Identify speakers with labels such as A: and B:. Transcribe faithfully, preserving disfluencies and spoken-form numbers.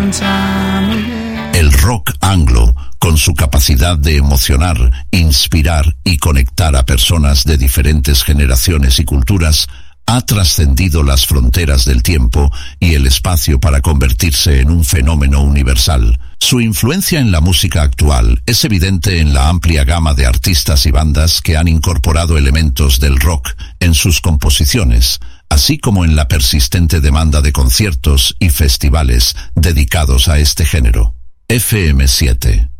A: El rock anglo, con su capacidad de emocionar, inspirar y conectar a personas de diferentes generaciones y culturas, ha trascendido las fronteras del tiempo y el espacio para convertirse en un fenómeno universal. Su influencia en la música actual es evidente en la amplia gama de artistas y bandas que han incorporado elementos del rock en sus composiciones, así como en la persistente demanda de conciertos y festivales dedicados a este género. F M siete